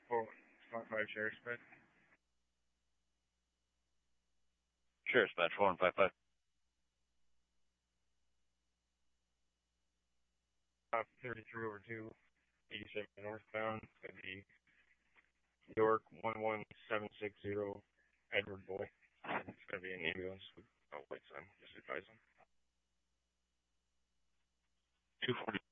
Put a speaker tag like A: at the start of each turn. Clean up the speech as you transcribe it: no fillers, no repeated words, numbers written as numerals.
A: Oh, Spot 5 Sheriff's Bed.
B: Sheriff's Badge 4155.
A: 33 over 2, 87 northbound. It's going to be York 11760 Edward Boy. It's going to be an ambulance with a white sign. Just advise them.
B: 240.